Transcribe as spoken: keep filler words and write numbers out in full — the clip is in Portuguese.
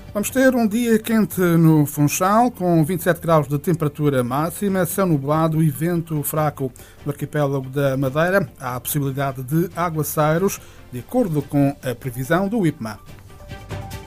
Vamos ter um dia quente no Funchal, com vinte e sete graus de temperatura máxima, céu nublado e vento fraco. No arquipélago da Madeira há a possibilidade de aguaceiros, de acordo com a previsão do IPMA.